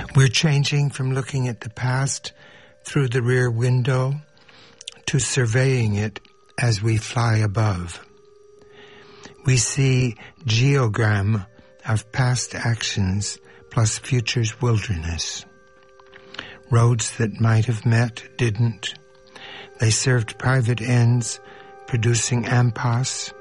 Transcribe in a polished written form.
We're changing from looking at the past through the rear window to surveying it as we fly above. We see geogram of past actions plus future's wilderness. Roads that might have met didn't. They served private ends, producing impasse,